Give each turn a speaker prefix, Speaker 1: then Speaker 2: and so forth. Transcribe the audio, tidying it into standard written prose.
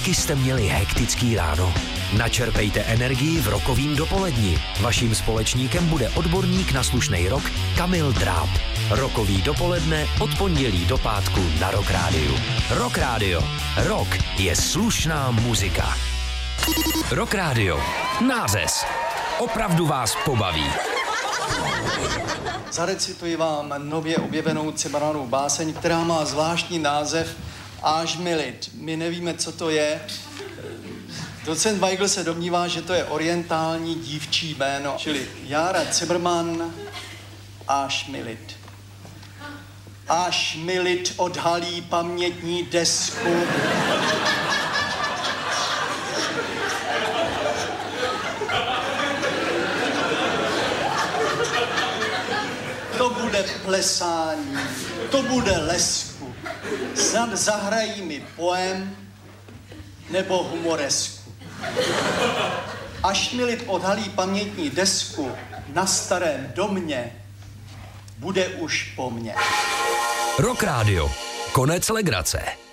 Speaker 1: Taky jste měli hektický ráno? Načerpejte energii v Rockovým dopoledni. Vaším společníkem bude odborník na slušnej rock Kamil Dráb. Rockový dopoledne od pondělí do pátku na Rock Rádiu. Rock Rádio. Rock je slušná muzika. Rock Rádio. Nářez. Opravdu vás pobaví.
Speaker 2: Zarecituji vám nově objevenou Cimrmanovou báseň, která má zvláštní název Až mi lid. My nevíme, co to je. Docent Weigl se domnívá, že to je orientální dívčí jméno, čili Jára Cimrman, Až mi lid. Až mi lid odhalí pamětní desku. To bude plesání, to bude lesku. Snad zahrají mi poem nebo humoresku. Až mi lid odhalí pamětní desku na starém domě, bude už po mně.
Speaker 1: Rock Rádio. Konec legrace.